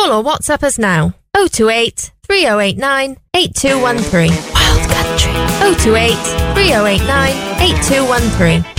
Call or WhatsApp us now. 028 3089 8213. Wild Country. 028 3089 8213.